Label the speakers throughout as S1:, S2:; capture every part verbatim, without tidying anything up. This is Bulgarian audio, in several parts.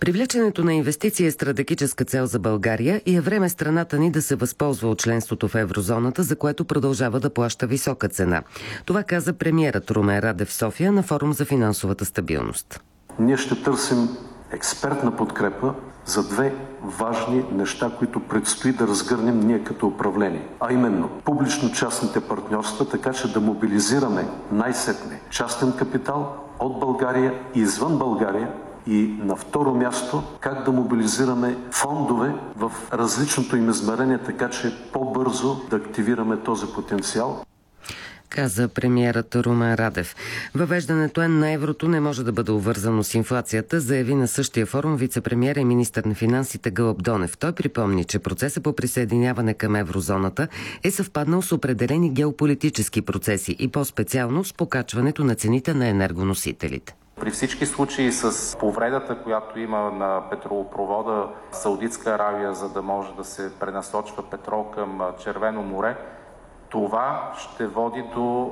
S1: Привличането на инвестиции е стратегическа цел за България и е време страната ни да се възползва от членството в еврозоната, за което продължава да плаща висока цена. Това каза премиерът Румен Радев в София на форум за финансовата стабилност.
S2: Ние ще търсим експертна подкрепа за две важни неща, които предстои да разгърнем ние като управление. А именно публично-частните партньорства, така че да мобилизираме най-сетне частен капитал от България и извън България. И на второ място, как да мобилизираме фондове в различното им измерение, така че по-бързо да активираме този потенциал.
S1: Каза премиерът Румен Радев. Въвеждането на еврото не може да бъде обвързано с инфлацията, заяви на същия форум вице-премиер и министър на финансите Гълъб Донев. Той припомни, че процесът по присъединяване към еврозоната е съвпаднал с определени геополитически процеси и по-специално с покачването на цените на енергоносителите.
S3: При всички случаи с повредата, която има на петролопровода Саудитска Аравия, за да може да се пренасочва петрол към Червено море, това ще води до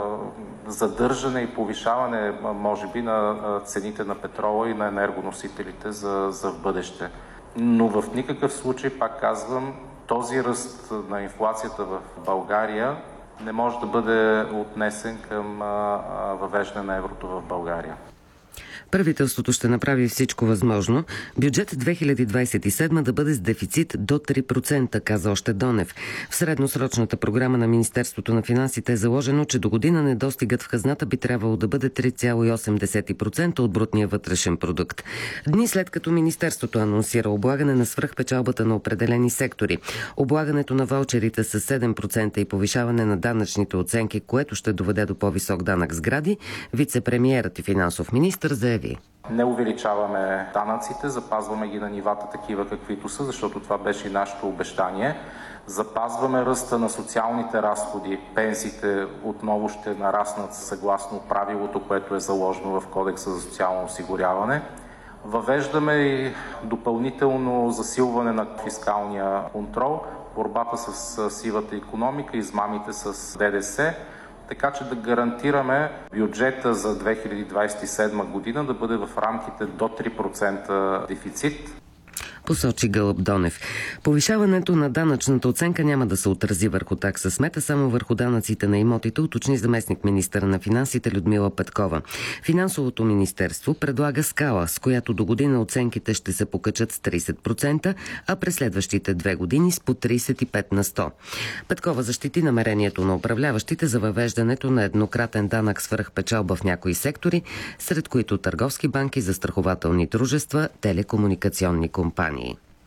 S3: е, задържане и повишаване, може би, на цените на петрола и на енергоносителите за, за в бъдеще. Но в никакъв случай, пак казвам, този ръст на инфлацията в България не може да бъде отнесен към а, въвеждане на еврото в България.
S1: Правителството ще направи всичко възможно бюджет две хиляди двадесет и седма да бъде с дефицит до три процента, каза още Донев. В средносрочната програма на Министерството на финансите е заложено, че до година недостигът в хазната би трябвало да бъде три цяло и осем процента от брутния вътрешен продукт. Дни след като Министерството анонсира облагане на свръхпечалбата на определени сектори, облагането на ваучерите с седем процента и повишаване на данъчните оценки, което ще доведе до по-висок данък сгради, вице-премиерът и финансов министър заяви:
S3: не увеличаваме данъците, запазваме ги на нивата такива каквито са, защото това беше и нашето обещание. Запазваме ръста на социалните разходи, пенсиите отново ще нараснат съгласно правилото, което е заложено в Кодекса за социално осигуряване. Въвеждаме и допълнително засилване на фискалния контрол, борбата с сивата икономика, измамите с ДДС, така че да гарантираме бюджета за две хиляди двадесет и седма година да бъде в рамките до три процента дефицит.
S1: Посочи Гълъб Донев. Повишаването на данъчната оценка няма да се отрази върху такса смет, а само върху данъците на имотите, уточни заместник министъра на финансите Людмила Петкова. Финансовото министерство предлага скала, с която до година оценките ще се покачат с тридесет процента, а през следващите две години с по тридесет и пет на сто. Петкова защити намерението на управляващите за въвеждането на еднократен данък свръхпечалба в някои сектори, сред които търговски банки, застрахователни дружества, телекомуникационни компании.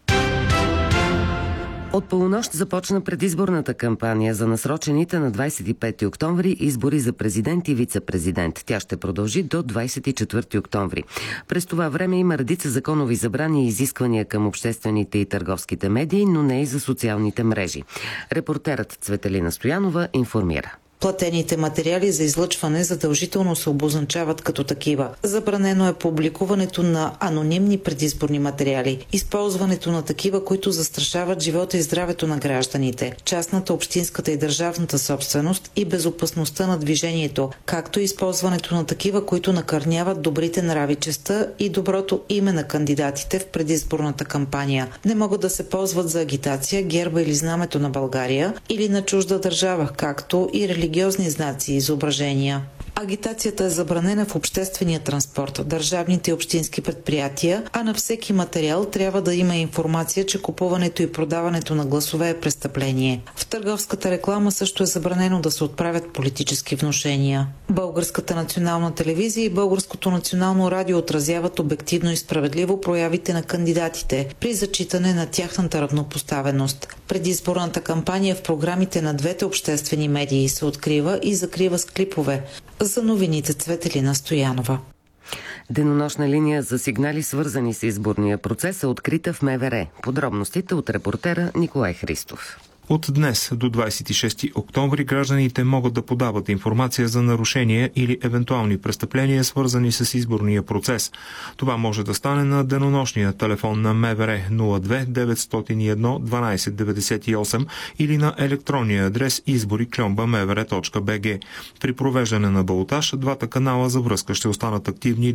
S1: От полунощ започна предизборната кампания за насрочените на двадесет и пети октомври избори за президент и вице-президент. Тя ще продължи до двадесет и четвърти октомври. През това време има редица законови забрани и изисквания към обществените и търговските медии, но не и за социалните мрежи. Репортерът Цветелина Стоянова информира.
S4: Платените материали за излъчване задължително се обозначават като такива. Забранено е публикуването на анонимни предизборни материали, използването на такива, които застрашават живота и здравето на гражданите, частната, общинската и държавната собственост и безопасността на движението, както и използването на такива, които накърняват добрите нрави, честта и доброто име на кандидатите в предизборната кампания. Не могат да се ползват за агитация герба или знамето на България или на чужда държава, както и религия. Религиозни знаци и изображения. Агитацията е забранена в обществения транспорт, държавните и общински предприятия, а на всеки материал трябва да има информация, че купуването и продаването на гласове е престъпление. В търговската реклама също е забранено да се отправят политически внушения. Българската национална телевизия и Българското национално радио отразяват обективно и справедливо проявите на кандидатите при зачитане на тяхната равнопоставеност. Предизборната кампания в програмите на двете обществени медии се открива и закрива с клипове. За новините Цветелина Стоянова.
S1: Денонощна линия за сигнали, свързани с изборния процес, е открита в МВР. Подробностите от репортера Николай Христов.
S5: От днес до двадесет и шести октомври гражданите могат да подават информация за нарушения или евентуални престъпления, свързани с изборния процес. Това може да стане на денонощния телефон на МВР нула две деветстотин и едно дванадесет деветдесет и осем или на електронния адрес избори кльомба мевре точка бг. При провеждане на балотаж, двата канала за връзка ще останат активни